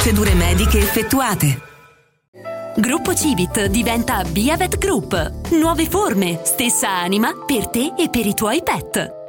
Procedure mediche effettuate. Gruppo Civit diventa Biavet Group. Nuove forme, stessa anima per te e per i tuoi pet.